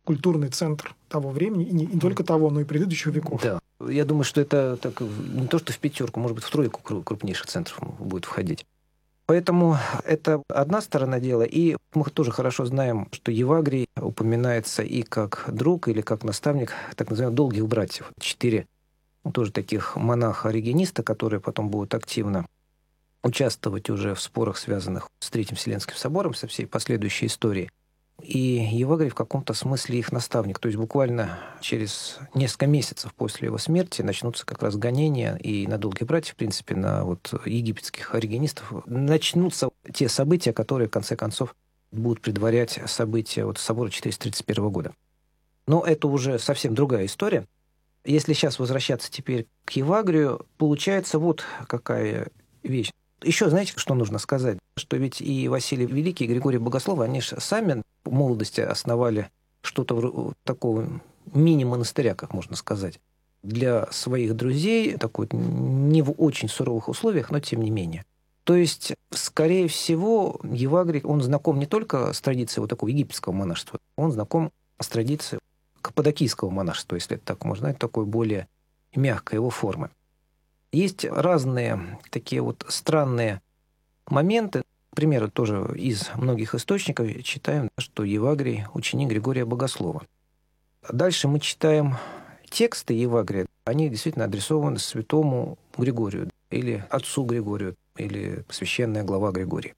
культурный центр того времени, и не только того, но и предыдущих веков. Да. Я думаю, что это так, не то что в пятерку, может быть, в тройку крупнейших центров будет входить. Поэтому это одна сторона дела. И мы тоже хорошо знаем, что Евагрий упоминается и как друг, или как наставник так называемых долгих братьев. 4 тоже таких монаха-оригениста, которые потом будут активно участвовать уже в спорах, связанных с Третьим Вселенским собором, со всей последующей историей. И Евагрий в каком-то смысле их наставник. То есть буквально через несколько месяцев после его смерти начнутся как раз гонения и на долгих братьев, в принципе, на египетских оригенистов. Начнутся те события, которые, в конце концов, будут предварять события собора 431 года. Но это уже совсем другая история. Если сейчас возвращаться теперь к Евагрию, получается вот какая вещь. Еще, знаете, что нужно сказать? Что ведь и Василий Великий, и Григорий Богослов, они же сами в молодости основали что-то такого мини-монастыря, как можно сказать, для своих друзей, такой не в очень суровых условиях, но тем не менее. То есть, скорее всего, Евагрий, он знаком не только с традицией такого египетского монашества, он знаком с традицией каппадокийского монашества, если это так можно, это такой более мягкой его формы. Есть разные такие странные моменты. К примеру, тоже из многих источников читаем, что Евагрий – ученик Григория Богослова. Дальше мы читаем тексты Евагрия. Они действительно адресованы святому Григорию или отцу Григорию, или священная глава Григорий.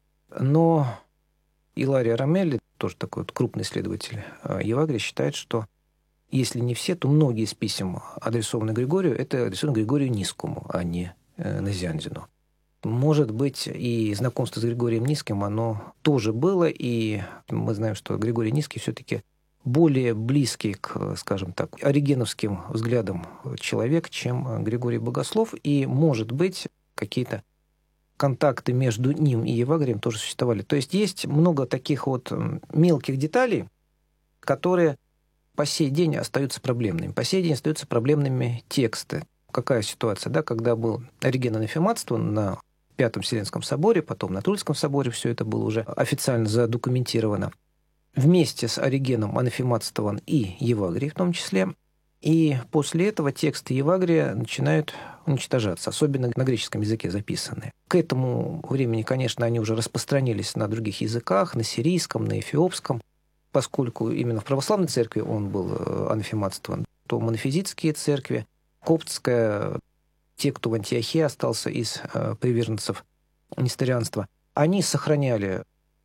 Но Иларий Рамелли, тоже такой крупный исследователь Евагрия, считает, что если не все, то многие из писем, адресованы Григорию, это адресованы Григорию Низкому, а не Назианзену. Может быть, и знакомство с Григорием Низким, оно тоже было, и мы знаем, что Григорий Низкий все-таки более близкий к, скажем так, оригеновским взглядам человек, чем Григорий Богослов, и, может быть, какие-то контакты между ним и Евагрием тоже существовали. То есть много таких мелких деталей, которые по сей день остаются проблемными. По сей день остаются проблемными тексты. Какая ситуация, да, когда был Ориген анафематствован на Пятом Вселенском соборе, потом на Тульском соборе, все это было уже официально задокументировано. Вместе с Оригеном анафематствован и Евагрий в том числе. И после этого тексты Евагрия начинают уничтожаться, особенно на греческом языке записанные. К этому времени, конечно, они уже распространились на других языках, на сирийском, на эфиопском. Поскольку именно в православной церкви он был анафематствован, то монофизитские церкви, коптская, те, кто в Антиохии остался из приверженцев несторианства, они сохраняли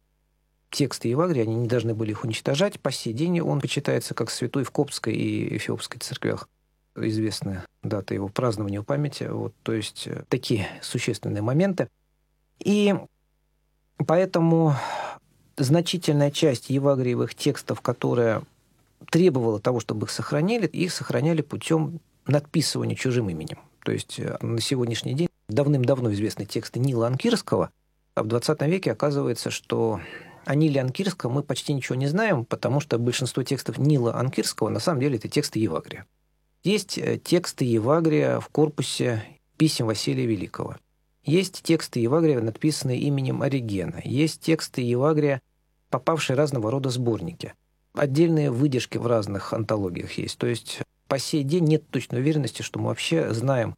тексты Евагрия, они не должны были их уничтожать. По сей день он почитается как святой в коптской и эфиопской церквях. Известны даты его празднования в памяти. То есть такие существенные моменты. И поэтому значительная часть евагриевых текстов, которая требовала того, чтобы их сохраняли путем надписывания чужим именем. То есть на сегодняшний день давным-давно известны тексты Нила Анкирского, а в XX веке оказывается, что о Ниле Анкирском мы почти ничего не знаем, потому что большинство текстов Нила Анкирского на самом деле это тексты Евагрия. Есть тексты Евагрия в корпусе писем Василия Великого. Есть тексты Евагрия, написанные именем Оригена. Есть тексты Евагрия, попавшие в разного рода сборники. Отдельные выдержки в разных антологиях есть. То есть по сей день нет точной уверенности, что мы вообще знаем,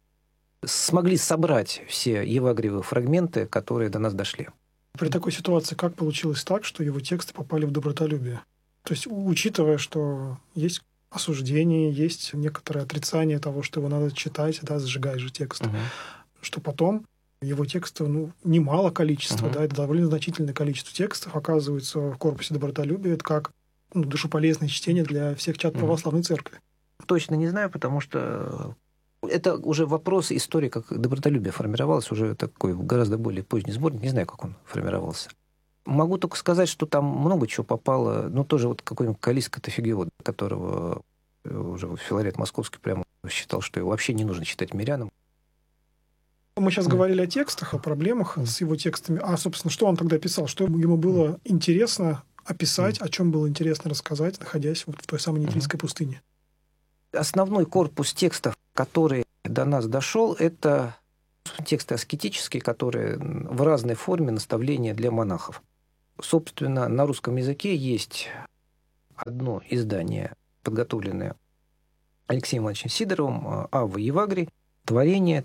смогли собрать все Евагриевы фрагменты, которые до нас дошли. При такой ситуации как получилось так, что его тексты попали в добротолюбие? То есть, учитывая, что есть осуждение, есть некоторое отрицание того, что его надо читать, да, сжигай же текст, что потом его текстов, немало количества, да, это довольно значительное количество текстов оказывается в корпусе добротолюбия, это как душеполезное чтение для всех чад православной церкви. Точно не знаю, потому что это уже вопрос истории, как добротолюбие формировалось, уже такой гораздо более поздний сборник, не знаю, как он формировался. Могу только сказать, что там много чего попало, тоже какой-нибудь Каллис Катафигиот, которого уже Филарет Московский прямо считал, что его вообще не нужно читать мирянам. Мы сейчас говорили о текстах, о проблемах с его текстами. А, собственно, что он тогда писал? Что ему было интересно описать, о чем было интересно рассказать, находясь в той самой Нитрийской пустыне? Основной корпус текстов, который до нас дошел, это тексты аскетические, которые в разной форме наставления для монахов. Собственно, на русском языке есть одно издание, подготовленное Алексеем Ивановичем Сидоровым, «Авва Евагрий», творение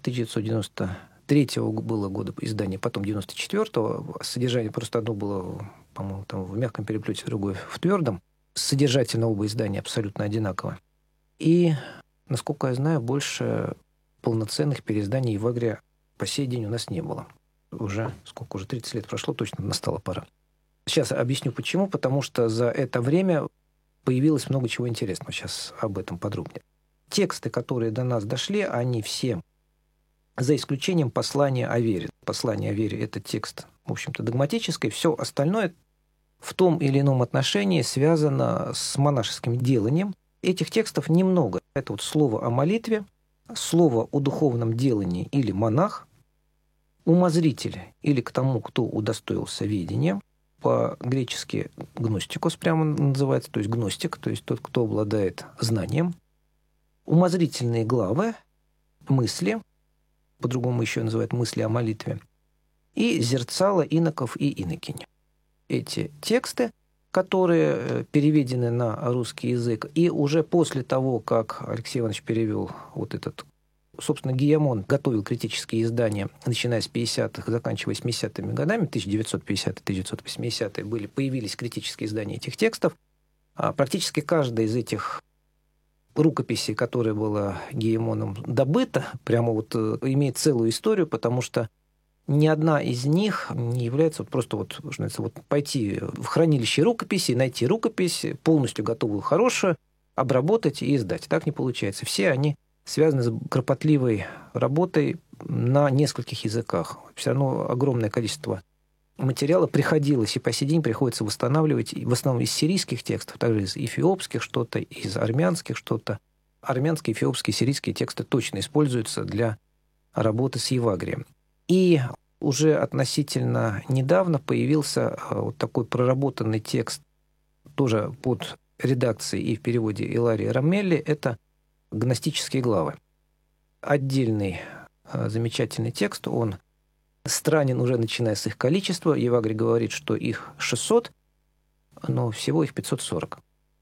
1993 было года издания, потом 94-го. Содержание просто одно было, по-моему, там в мягком переплете, другое в твердом. Содержательно оба издания абсолютно одинаково. И, насколько я знаю, больше полноценных переизданий Евагрия по сей день у нас не было. Уже 30 лет прошло, точно настала пора. Сейчас объясню, почему. Потому что за это время появилось много чего интересного. Сейчас об этом подробнее. Тексты, которые до нас дошли, они все, за исключением послания о вере. Послание о вере – это текст, в общем-то, догматический. Все остальное в том или ином отношении связано с монашеским деланием. Этих текстов немного. Это вот слово о молитве, слово о духовном делании или монах, умозритель или к тому, кто удостоился ведения, по-гречески гностикос прямо называется, то есть гностик, то есть тот, кто обладает знанием, умозрительные главы, мысли, по-другому еще называют мысли о молитве, и зерцало иноков и инокинь. Эти тексты, которые переведены на русский язык, и уже после того, как Алексей Иванович перевел вот этот, собственно, Гиямон готовил критические издания, начиная с 50-х, заканчивая 80-ми годами, 1950-1980-е появились критические издания этих текстов. Практически каждая из этих рукописей, которая была Гиямоном добыта, прямо вот имеет целую историю, потому что ни одна из них не является просто что называется, пойти в хранилище рукописей, найти рукопись, полностью готовую, хорошую, обработать и издать. Так не получается. Все они связаны с кропотливой работой на нескольких языках. Все равно огромное количество материала приходилось и по сей день приходится восстанавливать, в основном из сирийских текстов, также из эфиопских что-то, из армянских что-то. Армянские, эфиопские, сирийские тексты точно используются для работы с Евагрием. И уже относительно недавно появился вот такой проработанный текст, тоже под редакцией и в переводе Иларии Рамелли, это гностические главы. Отдельный замечательный текст, он странен уже начиная с их количества. Евагрий говорит, что их 600, но всего их 540.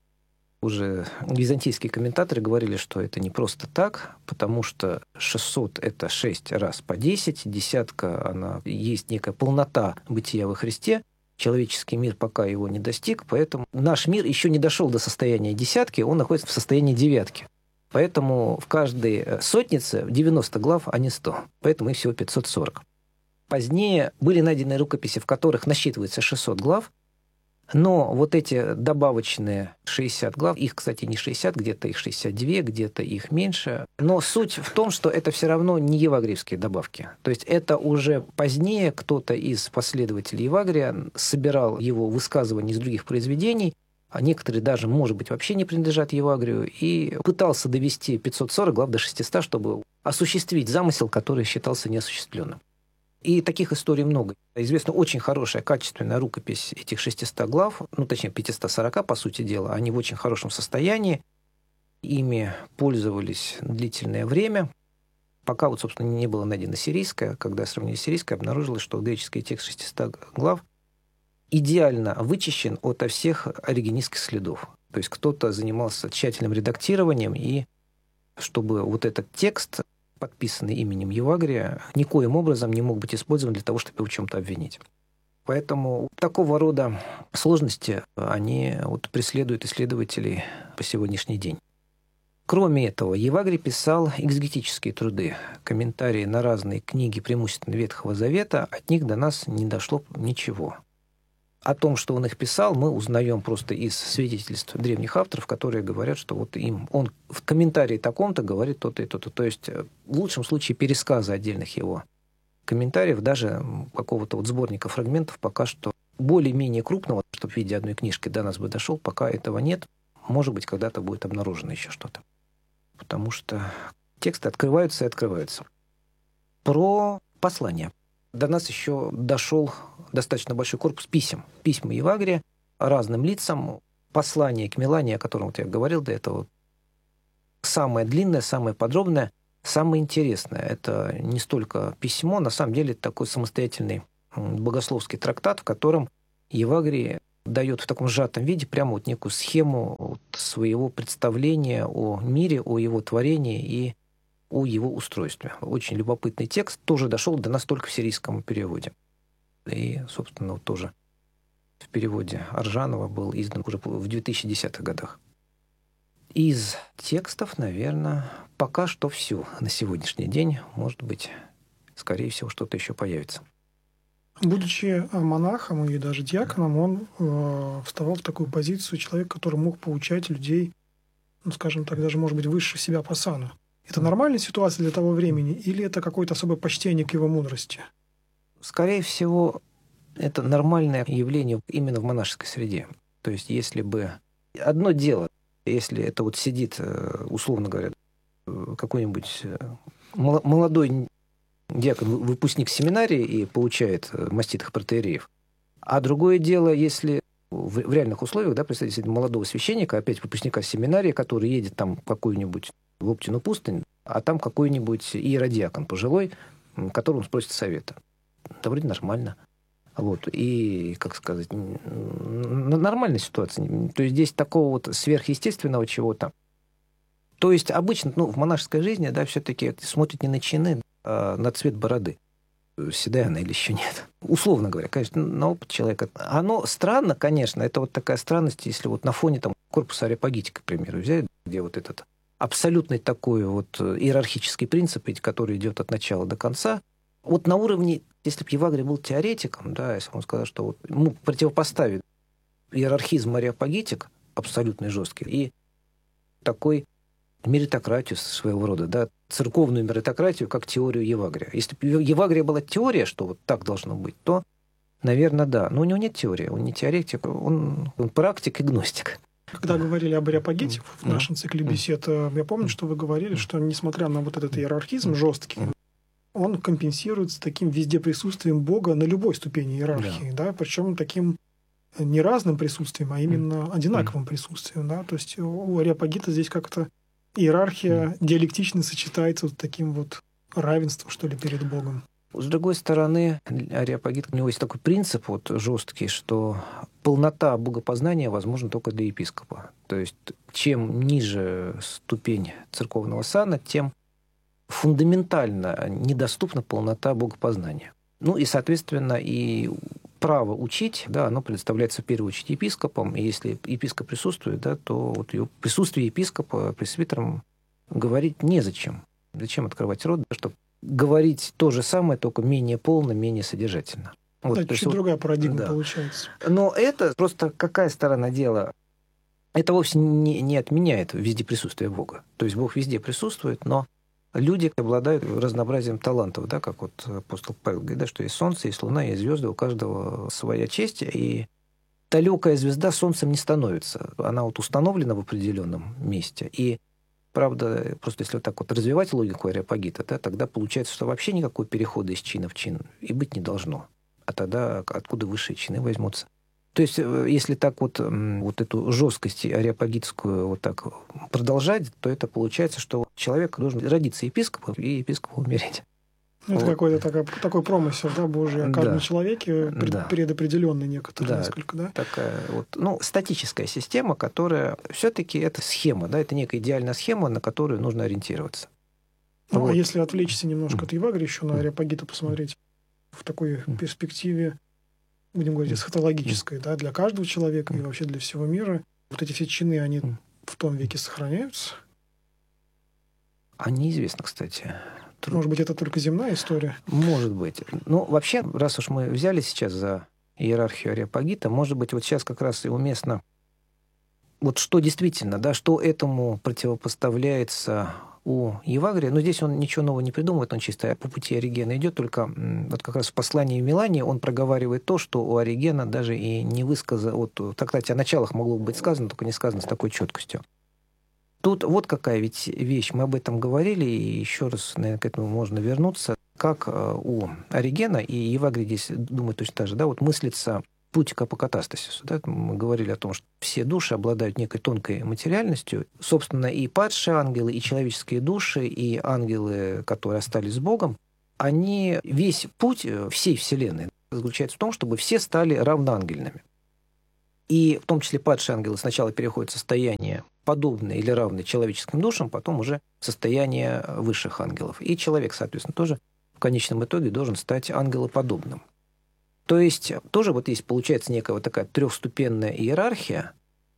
Уже византийские комментаторы говорили, что это не просто так, потому что 600 – это 6 раз по 10, десятка, она есть некая полнота бытия во Христе, человеческий мир пока его не достиг, поэтому наш мир еще не дошел до состояния десятки, он находится в состоянии девятки. Поэтому в каждой сотнице 90 глав, а не 100, поэтому их всего 540. Позднее были найдены рукописи, в которых насчитывается 600 глав, но вот эти добавочные 60 глав, их, кстати, не 60, где-то их 62, где-то их меньше. Но суть в том, что это все равно не евагриевские добавки. То есть это уже позднее кто-то из последователей Евагрия собирал его высказывания из других произведений, а некоторые даже, может быть, вообще не принадлежат Евагрию, и пытался довести 540 глав до 600, чтобы осуществить замысел, который считался неосуществленным. И таких историй много. Известна очень хорошая, качественная рукопись этих 600 глав, точнее, 540, по сути дела. Они в очень хорошем состоянии. Ими пользовались длительное время, пока, собственно, не было найдено сирийское. Когда сравнили сирийское, обнаружилось, что греческий текст 600 глав идеально вычищен ото всех оригенистских следов. То есть кто-то занимался тщательным редактированием, и чтобы вот этот текст, подписанный именем Евагрия, никоим образом не мог быть использован для того, чтобы его в чем-то обвинить. Поэтому такого рода сложности, они преследуют исследователей по сегодняшний день. Кроме этого, Евагрий писал экзегетические труды, комментарии на разные книги, преимущественно Ветхого Завета. От них до нас не дошло ничего. О том, что он их писал, мы узнаем просто из свидетельств древних авторов, которые говорят, что он в комментарии таком-то говорит то-то и то-то. То есть в лучшем случае пересказы отдельных его комментариев, даже какого-то сборника фрагментов пока что более-менее крупного, чтобы в виде одной книжки до нас бы дошел, пока этого нет. Может быть, когда-то будет обнаружено еще что-то. Потому что тексты открываются и открываются. Про послания. До нас еще дошел достаточно большой корпус писем. Письма Евагрия разным лицам. Послание к Милане, о котором я говорил до этого, самое длинное, самое подробное, самое интересное. Это не столько письмо, на самом деле это такой самостоятельный богословский трактат, в котором Евагрий дает в таком сжатом виде прямо вот некую схему вот своего представления о мире, о его творении и о его устройстве. Очень любопытный текст, тоже дошел до нас только в сирийском переводе. И, собственно, вот тоже в переводе Аржанова был издан уже в 2010-х годах. Из текстов, наверное, пока что все на сегодняшний день. Может быть, скорее всего, что-то еще появится. Будучи монахом и даже диаконом, он вставал в такую позицию человека, который мог поучать людей, ну, скажем так, даже, может быть, выше себя по сану. Это нормальная ситуация для того времени или это какое-то особое почтение к его мудрости? Скорее всего, это нормальное явление именно в монашеской среде. То есть, если бы... Одно дело, если это вот сидит, условно говоря, какой-нибудь молодой диакон, выпускник семинарии и получает маститых протоиереев. А другое дело, если в реальных условиях, да, представьте себе молодого священника, опять выпускника семинарии, который едет там в какую-нибудь Лоптину пустынь, а там какой-нибудь иеродиакон пожилой, которому спросит совета. Да вроде нормально. Вот. И, как сказать, нормальная ситуация. То есть здесь такого вот сверхъестественного чего-то. То есть обычно, ну, в монашеской жизни, да, все-таки смотрят не на чины, а на цвет бороды. Седая она или еще нет. Условно говоря, конечно, на опыт человека. Оно странно, конечно, это вот такая странность, если вот на фоне там корпуса Ареопагитика, к примеру, взять, где вот этот абсолютный такой вот иерархический принцип, который идет от начала до конца. Вот на уровне, если бы Евагрий был теоретиком, да, если он сказал, что вот ему противопоставить иерархизм Ареопагитик, абсолютно жесткий, и такой меритократию своего рода, да, церковную меритократию, как теорию Евагрия. Если бы Евагрия была теория, что вот так должно быть, то, наверное, да. Но у него нет теории, он не теоретик, он практик и гностик. Когда говорили об Ареопагите в нашем цикле бесед, я помню, что вы говорили, что несмотря на вот этот иерархизм жесткий, он компенсируется таким везде присутствием Бога на любой ступени иерархии, да, причем таким не разным присутствием, а именно одинаковым присутствием, да. То есть у Ареопагита здесь как-то иерархия диалектично сочетается вот таким вот равенством, что ли, перед Богом. С другой стороны, Ареопагит, у него есть такой принцип вот жесткий, что полнота богопознания возможна только для епископа. То есть чем ниже ступень церковного сана, тем фундаментально недоступна полнота богопознания. Ну и, соответственно, и право учить, да, оно предоставляется в первую очередь епископом, и если епископ присутствует, да, то вот в присутствии епископа пресвитерам говорить незачем. Зачем открывать рот, да, чтобы говорить то же самое, только менее полно, менее содержательно. Вот, да, чуть другая парадигма, да, получается. Но это просто какая сторона дела? Это вовсе не отменяет везде присутствие Бога. То есть Бог везде присутствует, но люди обладают разнообразием талантов, да, как вот апостол Павел говорит, да, что есть солнце, есть луна, есть звезды, у каждого своя честь, и далекая звезда солнцем не становится. Она вот установлена в определенном месте. И правда, просто если вот так вот развивать логику Ареопагита, да, тогда получается, что вообще никакого перехода из чина в чин и быть не должно. А тогда откуда высшие чины возьмутся? То есть, если так вот эту жесткость ареопагитскую вот так продолжать, то это получается, что человек должен родиться епископом и епископом умереть. Это вот. Какой-то такой промысел, да, Божий о каждом человеке, предопределенный некоторый, да, несколько, да? Такая вот, ну, статическая система, которая все-таки это схема, да, это некая идеальная схема, на которую нужно ориентироваться. Ну, вот. А если отвлечься немножко от Евагрия, еще на Ареопагита посмотреть в такой перспективе, будем говорить, эсхатологической, да, для каждого человека и вообще для всего мира, вот эти все чины, они в том веке сохраняются? А неизвестно, кстати. Может быть, это только земная история? Может быть. Ну, вообще, раз уж мы взяли сейчас за иерархию Ареопагита, может быть, вот сейчас как раз и уместно вот что действительно, да, что этому противопоставляется у Евагрия. Но здесь он ничего нового не придумывает, он чисто по пути Оригена идет, только вот как раз в послании в Милане он проговаривает то, что у Оригена даже и не высказано, вот в трактате о началах могло быть сказано, только не сказано с такой четкостью. Тут вот какая ведь вещь, мы об этом говорили, и еще раз, наверное, к этому можно вернуться, как у Оригена, и Евагрий здесь, думаю, точно так же, да, вот мыслится путь к апокатастасису. Да? Мы говорили о том, что все души обладают некой тонкой материальностью. Собственно, и падшие ангелы, и человеческие души, и ангелы, которые остались с Богом, они, весь путь всей Вселенной заключается в том, чтобы все стали равноангельными. И в том числе падшие ангелы сначала переходят в состояние подобное или равное человеческим душам, потом уже в состояние высших ангелов. И человек, соответственно, тоже в конечном итоге должен стать ангелоподобным. То есть тоже вот есть, получается, некая вот такая трехступенная иерархия,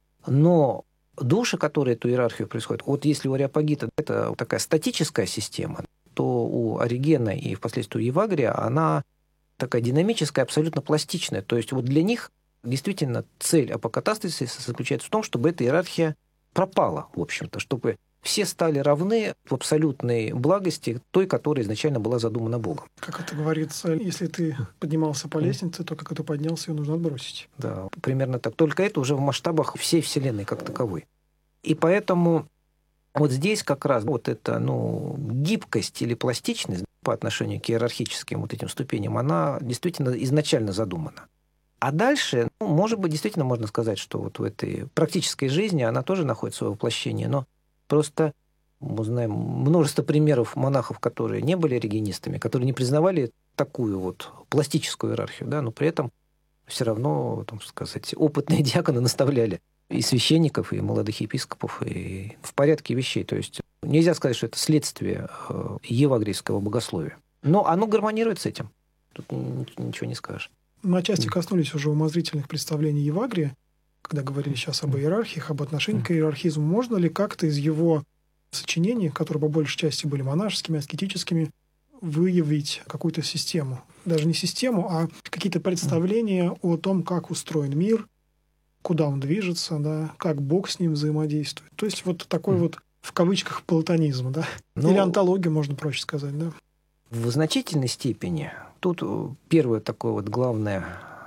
но души, которые эту иерархию происходят, вот если у Ареопагита это такая статическая система, то у Оригена и впоследствии у Евагрия она такая динамическая, абсолютно пластичная. То есть вот для них действительно цель апокатастазиса заключается в том, чтобы эта иерархия пропала, в общем-то, чтобы все стали равны в абсолютной благости той, которая изначально была задумана Богом. Как это говорится, если ты поднимался по лестнице, то как ты поднялся, ее нужно отбросить. Да, примерно так. Только это уже в масштабах всей Вселенной как таковой. И поэтому вот здесь как раз вот эта гибкость или пластичность по отношению к иерархическим вот этим ступеням, она действительно изначально задумана. А дальше, может быть, действительно можно сказать, что вот в этой практической жизни она тоже находит свое воплощение, но просто мы знаем множество примеров монахов, которые не были оригенистами, которые не признавали такую вот пластическую иерархию, да, но при этом все равно, так сказать, опытные диаконы наставляли и священников, и молодых епископов, и в порядке вещей. То есть нельзя сказать, что это следствие евагрийского богословия. Но оно гармонирует с этим. Тут ничего не скажешь. Мы отчасти коснулись уже умозрительных представлений Евагрия, когда говорили сейчас об иерархиях, об отношении к иерархизму. Можно ли как-то из его сочинений, которые по большей части были монашескими, аскетическими, выявить какую-то систему? Даже не систему, а какие-то представления о том, как устроен мир, куда он движется, да, как Бог с ним взаимодействует. То есть вот такой вот, в кавычках, платонизм, да? Или онтологию, можно проще сказать, да? В значительной степени тут первое такое вот главное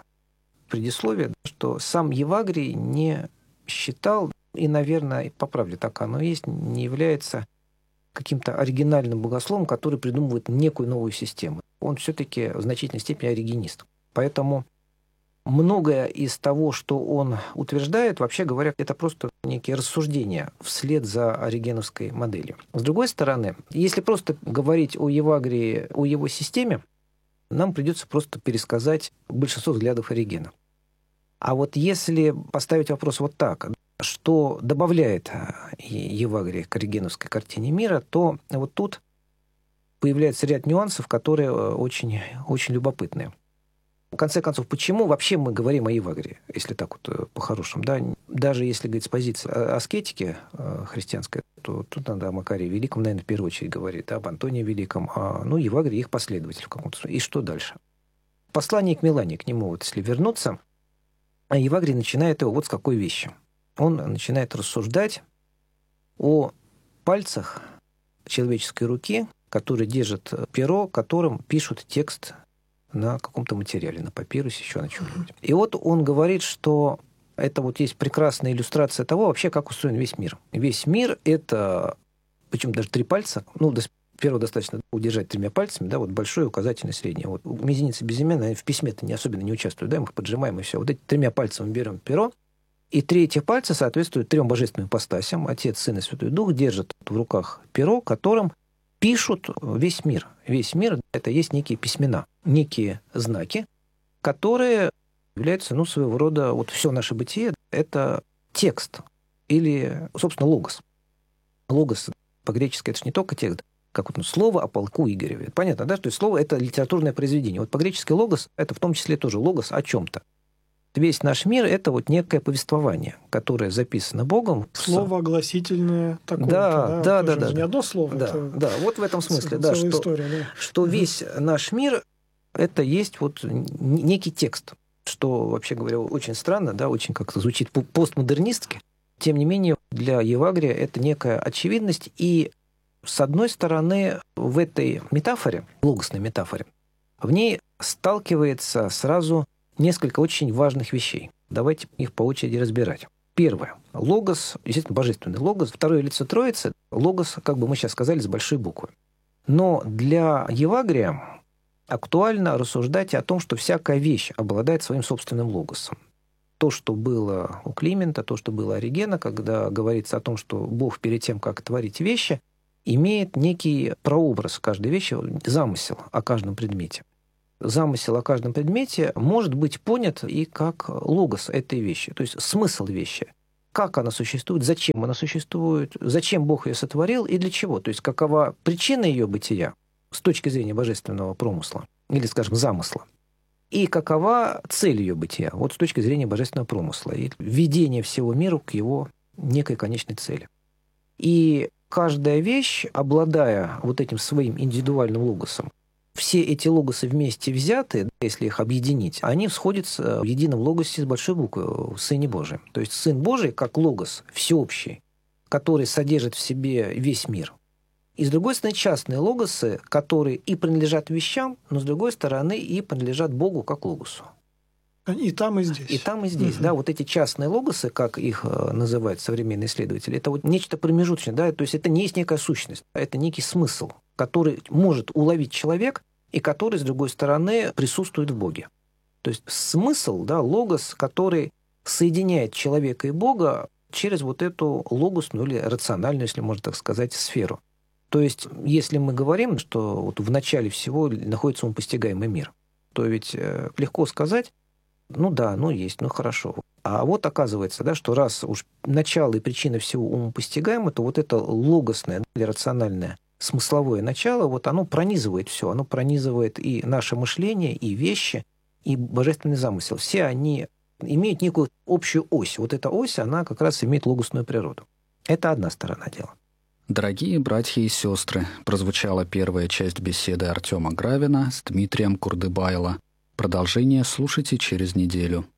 предисловие, что сам Евагрий не считал, и, наверное, по правде так оно и есть, не является каким-то оригинальным богословом, который придумывает некую новую систему. Он все-таки в значительной степени оригенист. Поэтому многое из того, что он утверждает, вообще говоря, это просто некие рассуждения вслед за оригеновской моделью. С другой стороны, если просто говорить о Евагрии, о его системе, нам придется просто пересказать большинство взглядов Оригена. А вот если поставить вопрос вот так, что добавляет Евагрий к оригеновской картине мира, то вот тут появляется ряд нюансов, которые очень, очень любопытные. В конце концов, почему вообще мы говорим о Евагрии, если так вот по-хорошему, да? Даже если говорить с позиции аскетики христианской, то тут надо о Макарии Великом, наверное, в первую очередь говорить, об Антонии Великом, Евагрий их последователь в каком-то смысле. И что дальше? Послание к Милане, к нему, вот если вернуться, Евагрий начинает его вот с какой вещи. Он начинает рассуждать о пальцах человеческой руки, которые держат перо, которым пишут текст на каком-то материале, на папирусе, еще на чем-нибудь. И вот он говорит, что это вот есть прекрасная иллюстрация того, вообще, как устроен весь мир. Весь мир — это, причем даже 3 пальца, первого достаточно удержать 3 пальцами, да, вот большой, указательный, средний. Вот мизинец и безымянный в письме-то особенно не участвуют, да, мы их поджимаем, и все. Вот эти 3 пальцами берем перо, и 3 этих пальца соответствуют 3 божественным ипостасям. Отец, Сын и Святой Дух держат в руках перо, которым пишут весь мир. Весь мир — это есть некие письмена, некие знаки, которые являются, своего рода, вот все наше бытие — это текст или, собственно, логос. Логос по-гречески — это же не только текст, как вот слово о полку Игореве. Понятно, да, что слово — это литературное произведение. Вот по-гречески логос — это в том числе тоже логос о чем-то. Весь наш мир — это вот некое повествование, которое записано Богом. Слово огласительное такое. Да. Не одно слово. Да, вот в этом смысле, да, что весь наш мир — это есть вот некий текст, что, вообще говоря, очень странно, да, очень как-то звучит постмодернистски. Тем не менее, для Евагрия это некая очевидность, и, с одной стороны, в этой метафоре, логосной метафоре, в ней сталкивается сразу несколько очень важных вещей. Давайте их по очереди разбирать. Первое. Логос, естественно, божественный логос. Второе лицо Троицы. Логос, как бы мы сейчас сказали, с большой буквы. Но для Евагрия актуально рассуждать о том, что всякая вещь обладает своим собственным логосом. То, что было у Климента, то, что было у Оригена, когда говорится о том, что Бог перед тем, как творить вещи, имеет некий прообраз каждой вещи, замысел о каждом предмете. замысел о каждом предмете может быть понят и как логос этой вещи, то есть смысл вещи. Как она существует, зачем она существует, зачем Бог ее сотворил и для чего. То есть какова причина ее бытия с точки зрения божественного промысла или, скажем, замысла. И какова цель ее бытия вот с точки зрения божественного промысла и введения всего мира к его некой конечной цели. И каждая вещь, обладая вот этим своим индивидуальным логосом, все эти логосы вместе взяты, если их объединить, они сходятся в едином логосе с большой буквы, в Сыне Божьем. То есть Сын Божий как логос всеобщий, который содержит в себе весь мир. И, с другой стороны, частные логосы, которые и принадлежат вещам, но, с другой стороны, и принадлежат Богу как логосу. И там, и здесь. И там, и здесь. Да, вот эти частные логосы, как их называют современные исследователи, это вот нечто промежуточное. Да, то есть это не есть некая сущность, это некий смысл, который может уловить человек и который, с другой стороны, присутствует в Боге. То есть смысл, да, логос, который соединяет человека и Бога через вот эту логосную или рациональную, если можно так сказать, сферу. То есть, если мы говорим, что вот в начале всего находится умопостигаемый мир, то ведь легко сказать, ну да, ну есть, ну хорошо. А вот оказывается, да, что раз уж начало и причина всего умопостигаемо, то вот это логосное или рациональное смысловое начало, вот оно пронизывает все, оно пронизывает и наше мышление, и вещи, и божественный замысел. Все они имеют некую общую ось. Вот эта ось, она как раз имеет логосную природу. Это одна сторона дела. Дорогие братья и сестры, прозвучала первая часть беседы Артема Гравина с Дмитрием Курдыбайло. Продолжение слушайте через неделю.